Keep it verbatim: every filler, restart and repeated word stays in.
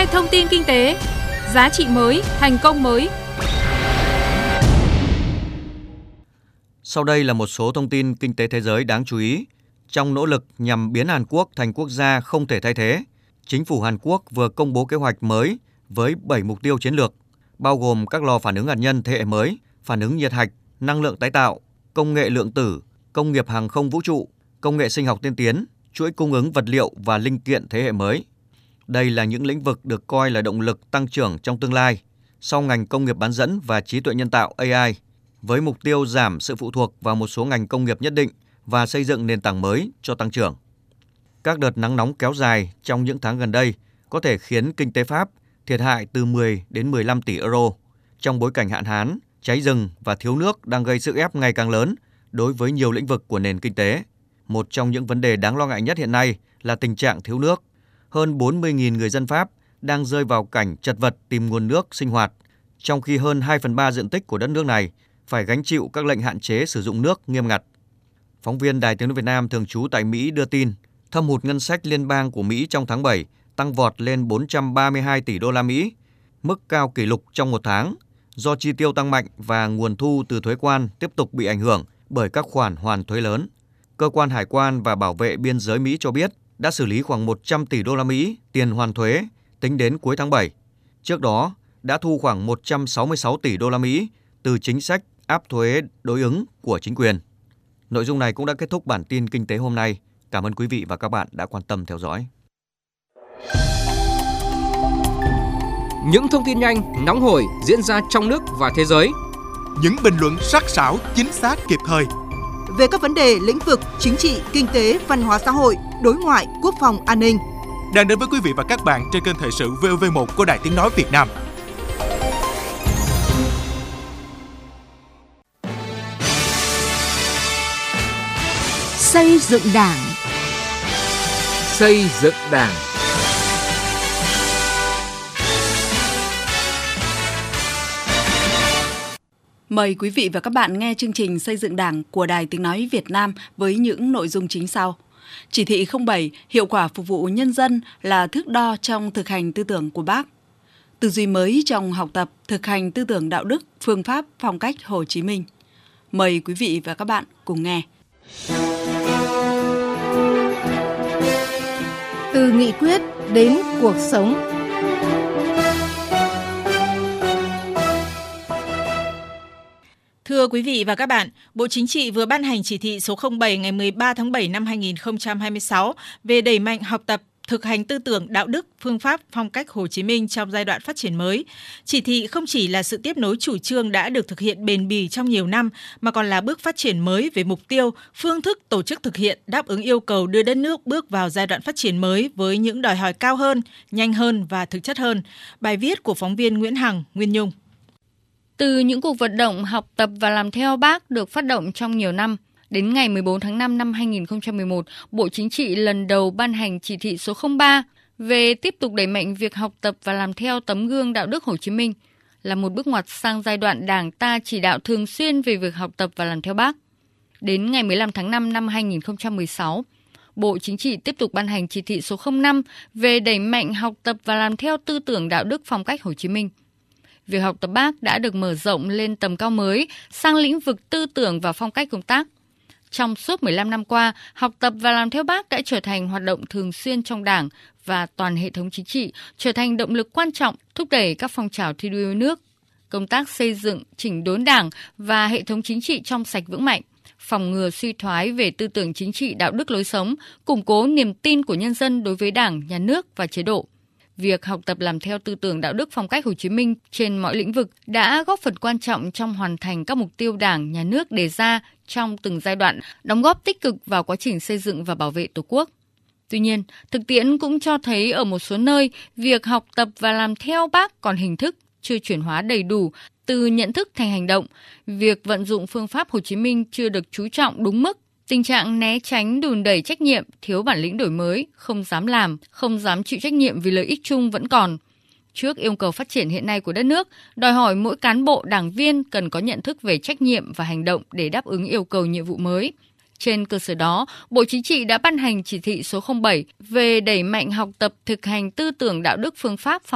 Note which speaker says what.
Speaker 1: thông tin kinh tế, giá trị mới, thành công mới.
Speaker 2: Sau đây là một số thông tin kinh tế thế giới đáng chú ý. Trong nỗ lực nhằm biến Hàn Quốc thành quốc gia không thể thay thế, chính phủ Hàn Quốc vừa công bố kế hoạch mới với bảy mục tiêu chiến lược, bao gồm các lò phản ứng hạt nhân thế hệ mới, phản ứng nhiệt hạch, năng lượng tái tạo, công nghệ lượng tử, công nghiệp hàng không vũ trụ, công nghệ sinh học tiên tiến, chuỗi cung ứng vật liệu và linh kiện thế hệ mới. Đây là những lĩnh vực được coi là động lực tăng trưởng trong tương lai, sau ngành công nghiệp bán dẫn và trí tuệ nhân tạo A I, với mục tiêu giảm sự phụ thuộc vào một số ngành công nghiệp nhất định và xây dựng nền tảng mới cho tăng trưởng. Các đợt nắng nóng kéo dài trong những tháng gần đây có thể khiến kinh tế Pháp thiệt hại từ mười đến mười lăm tỷ euro, trong bối cảnh hạn hán, cháy rừng và thiếu nước đang gây sức ép ngày càng lớn đối với nhiều lĩnh vực của nền kinh tế. Một trong những vấn đề đáng lo ngại nhất hiện nay là tình trạng thiếu nước. Hơn bốn mươi nghìn người dân Pháp đang rơi vào cảnh chật vật tìm nguồn nước sinh hoạt, trong khi hơn hai phần ba diện tích của đất nước này phải gánh chịu các lệnh hạn chế sử dụng nước nghiêm ngặt. Phóng viên Đài Tiếng nói Việt Nam thường trú tại Mỹ đưa tin, thâm hụt ngân sách liên bang của Mỹ trong tháng bảy tăng vọt lên bốn trăm ba mươi hai tỷ đô la Mỹ, mức cao kỷ lục trong một tháng, do chi tiêu tăng mạnh và nguồn thu từ thuế quan tiếp tục bị ảnh hưởng bởi các khoản hoàn thuế lớn. Cơ quan Hải quan và Bảo vệ biên giới Mỹ cho biết đã xử lý khoảng một trăm tỷ đô la Mỹ tiền hoàn thuế tính đến cuối tháng bảy. Trước đó, đã thu khoảng một trăm sáu mươi sáu tỷ đô la Mỹ từ chính sách áp thuế đối ứng của chính quyền. Nội dung này cũng đã kết thúc bản tin kinh tế hôm nay. Cảm ơn quý vị và các bạn đã quan tâm theo dõi.
Speaker 3: Những thông tin nhanh, nóng hổi diễn ra trong nước và thế giới.
Speaker 4: Những bình luận sắc sảo, chính xác, kịp thời.
Speaker 5: Về các vấn đề lĩnh vực chính trị, kinh tế, văn hóa xã hội, đối ngoại, quốc phòng, an ninh.
Speaker 4: Đang đến với quý vị và các bạn trên kênh Thời sự vê o vê một của Đài Tiếng nói Việt Nam.
Speaker 5: Xây dựng Đảng.
Speaker 3: Xây dựng Đảng.
Speaker 6: Mời quý vị và các bạn nghe chương trình Xây dựng Đảng của Đài Tiếng nói Việt Nam với những nội dung chính sau. Chỉ thị không bảy, hiệu quả phục vụ nhân dân là thước đo trong thực hành tư tưởng của Bác. Tư duy mới trong học tập, thực hành tư tưởng đạo đức, phương pháp, phong cách Hồ Chí Minh. Mời quý vị và các bạn cùng nghe.
Speaker 7: Từ nghị quyết đến cuộc sống.
Speaker 8: Thưa quý vị và các bạn, Bộ Chính trị vừa ban hành chỉ thị số không bảy ngày mười ba tháng bảy năm hai nghìn không trăm hai mươi sáu về đẩy mạnh học tập, thực hành tư tưởng đạo đức, phương pháp, phong cách Hồ Chí Minh trong giai đoạn phát triển mới. Chỉ thị không chỉ là sự tiếp nối chủ trương đã được thực hiện bền bỉ trong nhiều năm, mà còn là bước phát triển mới về mục tiêu, phương thức tổ chức thực hiện, đáp ứng yêu cầu đưa đất nước bước vào giai đoạn phát triển mới với những đòi hỏi cao hơn, nhanh hơn và thực chất hơn. Bài viết của phóng viên Nguyễn Hằng, Nguyên Nhung.
Speaker 9: Từ những cuộc vận động học tập và làm theo Bác được phát động trong nhiều năm, đến ngày mười bốn tháng năm năm hai nghìn không trăm mười một, Bộ Chính trị lần đầu ban hành chỉ thị số không ba về tiếp tục đẩy mạnh việc học tập và làm theo tấm gương đạo đức Hồ Chí Minh, là một bước ngoặt sang giai đoạn Đảng ta chỉ đạo thường xuyên về việc học tập và làm theo Bác. Đến ngày mười lăm tháng năm năm hai nghìn không trăm mười sáu, Bộ Chính trị tiếp tục ban hành chỉ thị số không năm về đẩy mạnh học tập và làm theo tư tưởng đạo đức phong cách Hồ Chí Minh. Việc học tập Bác đã được mở rộng lên tầm cao mới sang lĩnh vực tư tưởng và phong cách công tác. Trong suốt mười lăm năm qua, học tập và làm theo Bác đã trở thành hoạt động thường xuyên trong Đảng và toàn hệ thống chính trị, trở thành động lực quan trọng thúc đẩy các phong trào thi đua yêu nước, công tác xây dựng, chỉnh đốn Đảng và hệ thống chính trị trong sạch vững mạnh, phòng ngừa suy thoái về tư tưởng chính trị, đạo đức lối sống, củng cố niềm tin của nhân dân đối với Đảng, Nhà nước và chế độ. Việc học tập làm theo tư tưởng đạo đức phong cách Hồ Chí Minh trên mọi lĩnh vực đã góp phần quan trọng trong hoàn thành các mục tiêu Đảng, Nhà nước đề ra trong từng giai đoạn, đóng góp tích cực vào quá trình xây dựng và bảo vệ Tổ quốc. Tuy nhiên, thực tiễn cũng cho thấy ở một số nơi, việc học tập và làm theo Bác còn hình thức, chưa chuyển hóa đầy đủ từ nhận thức thành hành động. Việc vận dụng phương pháp Hồ Chí Minh chưa được chú trọng đúng mức. Tình trạng né tránh, đùn đẩy trách nhiệm, thiếu bản lĩnh đổi mới, không dám làm, không dám chịu trách nhiệm vì lợi ích chung vẫn còn. Trước yêu cầu phát triển hiện nay của đất nước, đòi hỏi mỗi cán bộ, đảng viên cần có nhận thức về trách nhiệm và hành động để đáp ứng yêu cầu nhiệm vụ mới. Trên cơ sở đó, Bộ Chính trị đã ban hành chỉ thị số không bảy về đẩy mạnh học tập thực hành tư tưởng đạo đức phương pháp